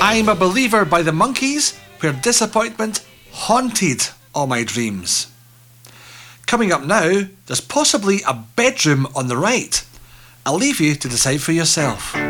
I'm a Believer by the Monkees, where disappointment haunted all my dreams. Coming up now, there's possibly a bedroom on the right. I'll leave you to decide for yourself.